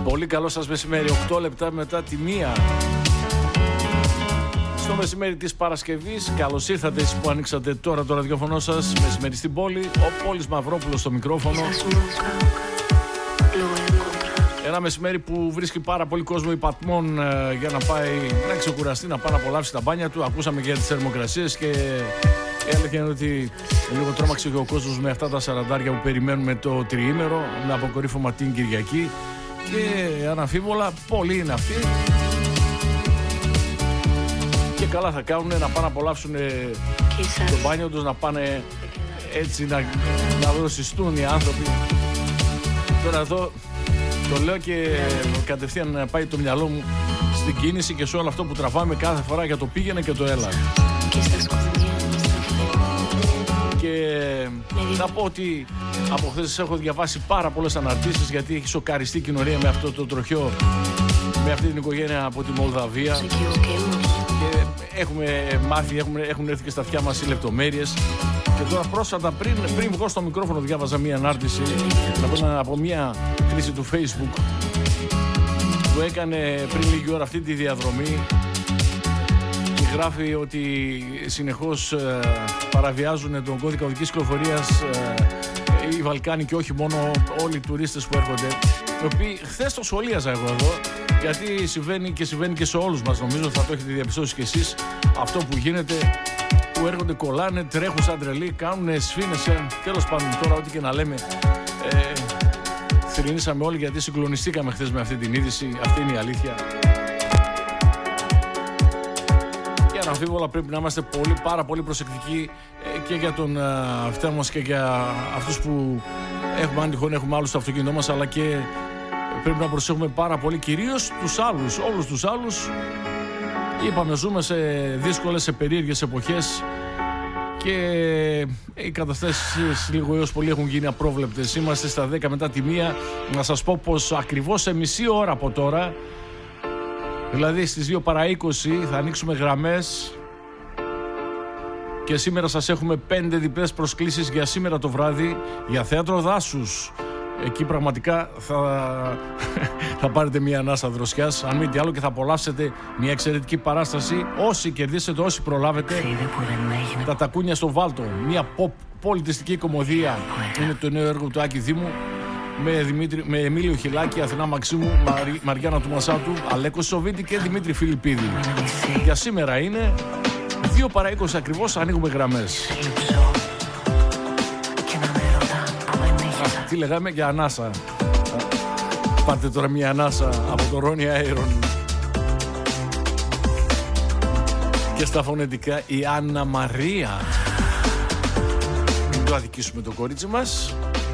Πολύ καλό σας μεσημέρι, 8 λεπτά μετά τη 1. Στο μεσημέρι της Παρασκευής, καλώς ήρθατε εσείς που ανοίξατε τώρα το ραδιόφωνο σας. Μεσημέρι στην πόλη, ο Πόλης Μαυρόπουλος στο μικρόφωνο. Ένα μεσημέρι που βρίσκει πάρα πολύ κόσμο υπατμών για να πάει να ξεκουραστεί, να πάει να απολαύσει τα μπάνια του. Ακούσαμε και για τις θερμοκρασίες και η αλήθεια είναι ότι λίγο τρόμαξε και ο κόσμος με αυτά τα 40 που περιμένουμε το τριήμερο, με αποκορύφωμα την Κυριακή. Και αναμφίβολα πολλοί είναι αυτοί και καλά θα κάνουν να πάνε να απολαύσουν το μπάνιο τους, να πάνε έτσι να δροσιστούν οι άνθρωποι. Τώρα εδώ το λέω και κατευθείαν πάει το μυαλό μου στην κίνηση και σε όλο αυτό που τραβάμε κάθε φορά για το πήγαινε και το έλα. Και να πω ότι από χθες έχω διαβάσει πάρα πολλές αναρτήσεις, γιατί έχει σοκαριστεί η κοινωνία με αυτό το τροχιό, με αυτή την οικογένεια από τη Μολδαβία. Και έχουμε μάθει, έχουν έρθει και στα αυτιά μας οι λεπτομέρειες. Και τώρα πρόσφατα πριν βγω στο μικρόφωνο διάβαζα μία ανάρτηση από μία χρήση του Facebook που έκανε πριν λίγη ώρα αυτή τη διαδρομή. Γράφει ότι συνεχώς παραβιάζουν τον κώδικα οδικής κυκλοφορίας οι Βαλκάνοι και όχι μόνο, όλοι οι τουρίστες που έρχονται, οι οποίοι χθες το σχολίαζα εγώ εδώ, γιατί συμβαίνει και σε όλους μας, νομίζω θα το έχετε διαπιστώσει κι εσείς, αυτό που γίνεται, που έρχονται, κολλάνε, τρέχουν σαν τρελοί, κάνουν σφήνες, τέλος πάντων. Τώρα ό,τι και να λέμε, θρηνήσαμε όλοι γιατί συγκλονιστήκαμε χθες με αυτή την είδηση, αυτή είναι η αλήθεια. Αμφίβολα πρέπει να είμαστε πάρα πολύ προσεκτικοί και για τον αυτιά μας και για αυτούς που έχουμε, αν τυχόν έχουμε άλλους στο αυτοκίνητό μας, αλλά και πρέπει να προσέχουμε πάρα πολύ κυρίως τους άλλους, όλους τους άλλους. Είπαμε, ζούμε σε δύσκολες, σε περίεργες εποχές και οι καταστάσεις λίγο έως πολύ έχουν γίνει απρόβλεπτες. Είμαστε στα 10 μετά τη 1. Να σας πω πως ακριβώς σε μισή ώρα από τώρα, δηλαδή στις 2 παρά 20 θα ανοίξουμε γραμμές και σήμερα σας έχουμε 5 διπλές προσκλήσεις για σήμερα το βράδυ για θέατρο δάσους. Εκεί πραγματικά θα πάρετε μια ανάσα δροσιάς, αν μη τι άλλο, και θα απολαύσετε μια εξαιρετική παράσταση. Όσοι κερδίσετε, όσοι προλάβετε, τα τακούνια στο Βάλτο, μια pop πολιτιστική κομμωδία. Είναι το νέο έργο του Άκη Δήμου, με Εμίλιο Χιλάκη, Αθηνά Μαξίμου, Μαριάννα του Μασάτου, Αλέκο Σοβίτη και Δημήτρη Φιλιππίδη. Για σήμερα είναι 2 παρά 20 ακριβώς, ανοίγουμε γραμμές. Τι λέγαμε για ανάσα. Πάρτε τώρα μια ανάσα από το Ronnie Iron. Και στα φωνετικά η Άννα Μαρία. Μην το αδικήσουμε το κορίτσι μας.